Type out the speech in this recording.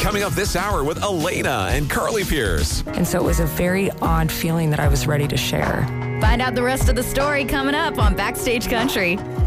coming up this hour with Elena and Carly Pierce. And so it was a very odd feeling that I was ready to share. Find out the rest of the story coming up on Backstage Country.